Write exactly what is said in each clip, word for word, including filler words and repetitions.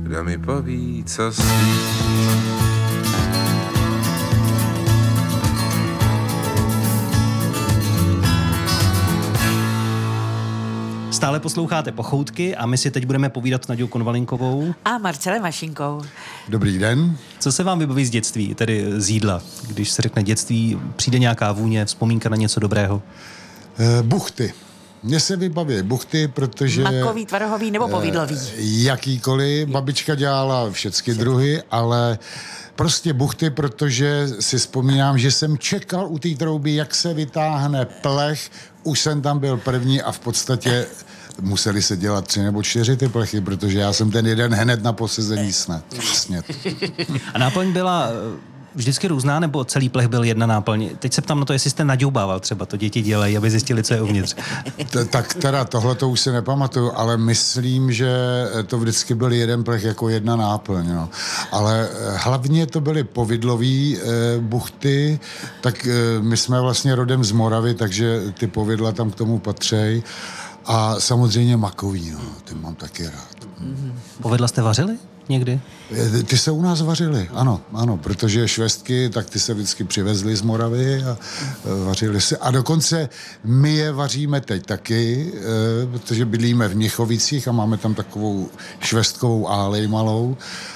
kdo mi poví, co spí. Stále posloucháte Pochoutky a my si teď budeme povídat s Naďou Konvalinkovou a Marcelem Mašinkou. Dobrý den. Co se vám vybaví z dětství, tedy z jídla? Když se řekne dětství, přijde nějaká vůně, vzpomínka na něco dobrého? E, buchty. Mně se vybaví buchty, protože... Makový, tvarohový nebo povidlový? E, jakýkoliv. Babička dělala všechny druhy, ale prostě buchty, protože si vzpomínám, že jsem čekal u té trouby, jak se vytáhne plech. Už jsem tam byl první a v podstatě museli se dělat tři nebo čtyři ty plechy, protože já jsem ten jeden hned na posezení sněd. sněd. A náplň byla vždycky různá, nebo celý plech byl jedna náplň? Teď se ptám na to, jestli jste naďoubával třeba, to děti dělají, aby zjistili, co je uvnitř. T- tak teda tohle to už si nepamatuju, ale myslím, že to vždycky byl jeden plech jako jedna náplň. No. Ale hlavně to byly povidlový e, buchty, tak e, my jsme vlastně rodem z Moravy, takže ty povidla tam k tomu patří. A samozřejmě makový, no, ty mám taky rád. Mm-hmm. Povidla jste vařili někdy? Ty se u nás vařily, ano, ano, protože švestky, tak ty se vždycky přivezly z Moravy a vařily se. A dokonce my je vaříme teď taky, protože bydlíme v Měchovicích a máme tam takovou švestkovou álej malou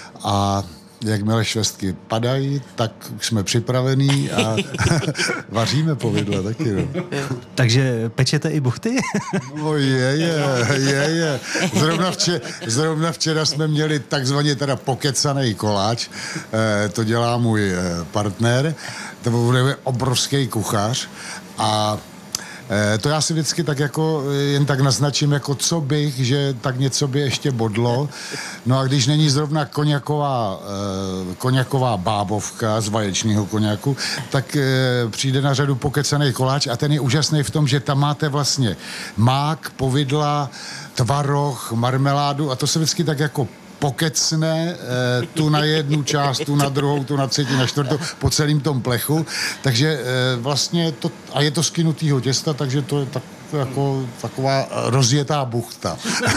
a jakmile švestky padají, tak jsme připravení a vaříme povidla taky. No. Takže pečete i buchty? No je, je, je, je. Zrovna, včera, zrovna včera jsme měli takzvaně teda pokecaný koláč, e, to dělá můj e, partner, to byl obrovský kuchař a to já si vždycky tak jako jen tak naznačím, jako co bych, že tak něco by ještě bodlo. No a když není zrovna koněková, koněková bábovka z vaječného koněku, tak přijde na řadu pokecaný koláč a ten je úžasný v tom, že tam máte vlastně mák, povidla, tvaroh, marmeládu a to se vždycky tak jako pokecne eh, tu na jednu část, tu na druhou, tu na třetí, na čtvrtou, po celém tom plechu. Takže eh, vlastně to, a je to z kynutýho těsta, takže to je tak, jako taková rozjetá buchta.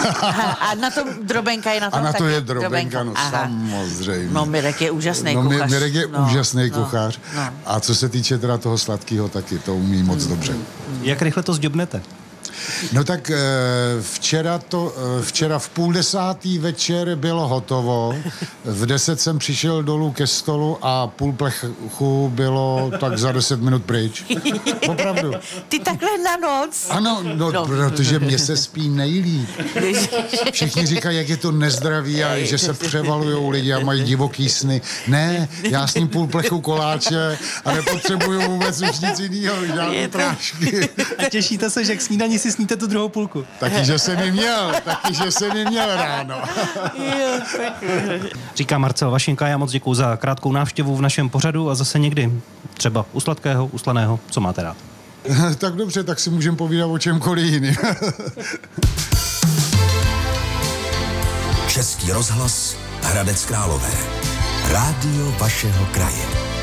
A na tom drobenka je na tom A na to taky? je drobenka, no aha. Samozřejmě. No Mirek je úžasný no, kuchař. Mirek je no, úžasný no, kuchař. No. A co se týče teda toho sladkého, taky to umí moc mm. dobře. Jak rychle to zděbnete? No tak včera, to, včera v půl desátý večer bylo hotovo, v deset jsem přišel dolů ke stolu a půl plechu bylo tak za deset minut pryč. Opravdu. Ty takhle na noc? Ano, no, no. Protože mě se spí nejlíp. Všichni říkají, jak je to nezdravý a že se převalujou lidi a mají divoký sny. Ne, já sním půl plechu koláče a nepotřebuju vůbec už nic jiného, žádné prášky. A těšíte se, že k snídani si sníte tu druhou půlku. Taky, že jsem ji měl, taky, že jsem ji měl ráno. Říká Marcel Vašinka, já moc děkuju za krátkou návštěvu v našem pořadu a zase někdy, třeba u sladkého, u slaného, co máte rád? Tak dobře, tak si můžeme povídat o čemkoliv jiným. Český rozhlas Hradec Králové. Rádio vašeho kraje.